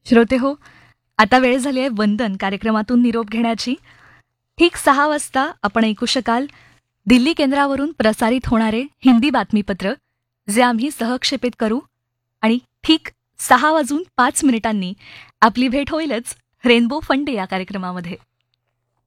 श्रोते हो, आता वेळ झाली आहे वंदन कार्यक्रमातून निरोप घेण्याची. ठीक 6 वाजता आपण ऐकू शकाल दिल्ली केंद्रावरून प्रसारित होणारे हिंदी बातमीपत्र, जे आम्ही सहक्षेपित करू. आणि ठीक 6:05 आपली भेट होईलच रेनबो फंडे या कार्यक्रमामध्ये.